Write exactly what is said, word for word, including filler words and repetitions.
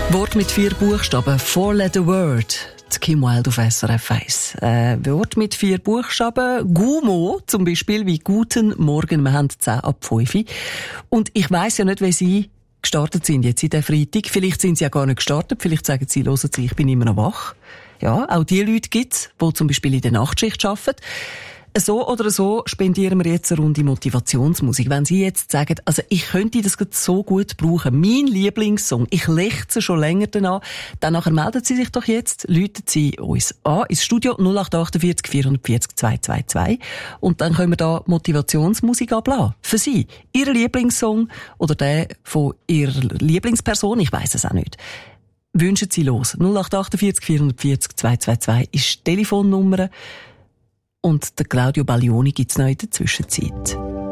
Wort mit vier Buchstaben. Four-letter word. Die Kim Wilde auf S R F eins. Äh, Wort mit vier Buchstaben. Gumo, zum Beispiel, wie Guten Morgen. Wir haben zehn ab fünf. Und ich weiss ja nicht, wie Sie gestartet sind jetzt in der Freitag. Vielleicht sind Sie ja gar nicht gestartet. Vielleicht sagen Sie, hören Sie, ich bin immer noch wach. Ja, auch die Leute gibt's, die zum Beispiel in der Nachtschicht arbeiten. So oder so spendieren wir jetzt eine Runde Motivationsmusik. Wenn Sie jetzt sagen, also ich könnte das so gut brauchen, mein Lieblingssong, ich lechze schon länger danach, dann nachher melden Sie sich doch jetzt, läuten Sie uns an ins Studio null acht achtundvierzig vierundvierzig zweihundertzweiundzwanzig und dann können wir da Motivationsmusik ablassen. Für Sie. Ihr Lieblingssong oder der von Ihrer Lieblingsperson, ich weiss es auch nicht. Wünschen Sie los. null acht achtundvierzig vierundvierzig zweihundertzweiundzwanzig ist die Telefonnummer. Und der Claudio Baglioni gibt's noch in der Zwischenzeit.